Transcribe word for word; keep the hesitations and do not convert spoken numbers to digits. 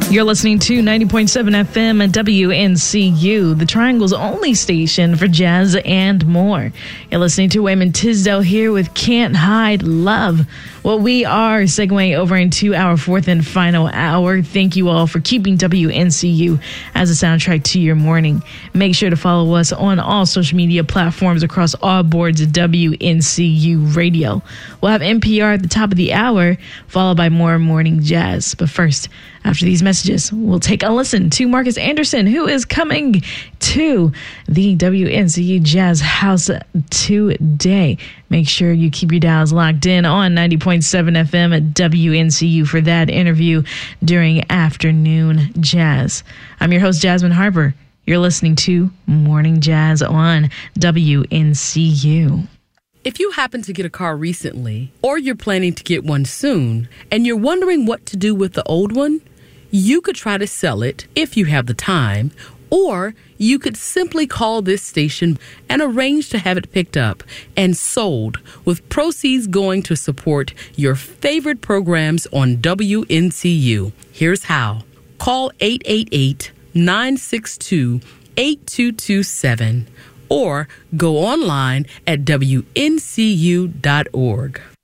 You're listening to ninety point seven F M at W N C U, the Triangle's only station for jazz and more. You're listening to Wayman Tisdale here with Can't Hide Love. Well, we are segueing over into our fourth and final hour. Thank you all for keeping W N C U as a soundtrack to your morning. Make sure to follow us on all social media platforms across all boards of W N C U Radio. We'll have N P R at the top of the hour, followed by more morning jazz. But first, after these messages, we'll take a listen to Marcus Anderson, who is coming to the W N C U Jazz House today. Make sure you keep your dials locked in on ninety point seven F M at W N C U for that interview during Afternoon Jazz. I'm your host, Jasmine Harper. You're listening to Morning Jazz on W N C U. If you happen to get a car recently, or you're planning to get one soon, and you're wondering what to do with the old one, you could try to sell it if you have the time, or you could simply call this station and arrange to have it picked up and sold, with proceeds going to support your favorite programs on W N C U. Here's how. Call eight eight eight, nine six two, eight two two seven or go online at W N C U dot org.